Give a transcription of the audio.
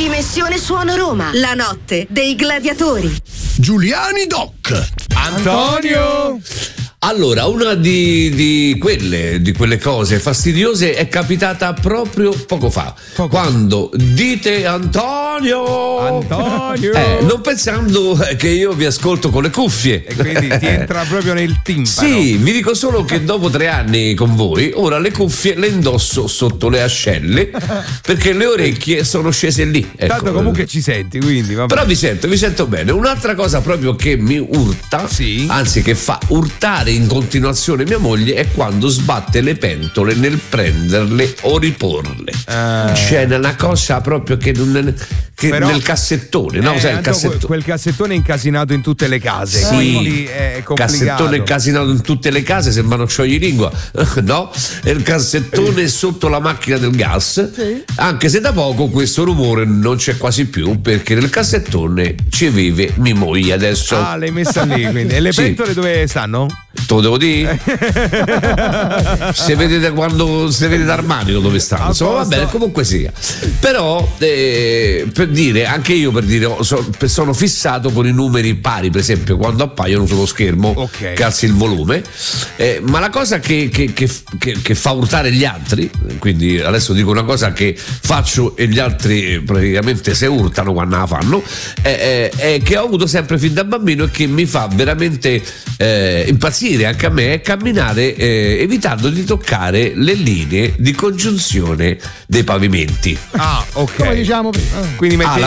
Dimensione Suono Roma, la notte dei gladiatori. Giuliani Doc. Antonio. Allora, una di quelle cose fastidiose è capitata proprio poco fa. Quando dite Antonio, non pensando che io vi ascolto con le cuffie. E quindi ti entra proprio nel timpano. Sì, vi dico solo che dopo 3 anni con voi, ora le cuffie le indosso sotto le ascelle perché le orecchie sono scese lì. Ecco. Tanto comunque ci senti, quindi vabbè. Però vi sento bene. Un'altra cosa proprio che mi urta, anzi che fa urtare in continuazione mia moglie, è quando sbatte le pentole nel prenderle o riporle. C'è una cosa proprio che non che però, nel cassettone, no? Sai, il cassettone. Quel cassettone incasinato in tutte le case, sì, quindi è complicato. Cassettone incasinato in tutte le case, sembrano scioglilingua, no? E il cassettone sotto la macchina del gas, sì. Anche se da poco questo rumore non c'è quasi più, perché nel cassettone ci vive mia moglie adesso. Ah, l'hai messa lì, quindi. E le pentole dove stanno? Te lo devo dire? Se vedete quando se vedete Armadio dove stanno, insomma, va bene, comunque sia. Però per dire, anche io sono fissato con i numeri pari, per esempio quando appaiono sullo schermo, che alzi il volume, ma la cosa che fa urtare gli altri, quindi adesso dico una cosa che faccio e gli altri praticamente se urtano quando la fanno, è che ho avuto sempre fin da bambino e che mi fa veramente impazzire anche a me, è camminare evitando di toccare le linee di congiunzione dei pavimenti. Ah, ok. Come diciamo prima. Quindi metti